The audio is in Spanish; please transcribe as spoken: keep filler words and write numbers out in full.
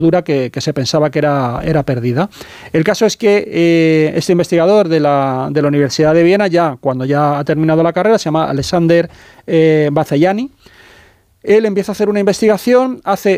dura que, que se pensaba que era, era perdida. El caso es que eh, este investigador de la, de la Universidad de Viena, ya cuando ya ha terminado la carrera, se llama Alexander eh, Bazzaiani. Él empieza a hacer una investigación, hace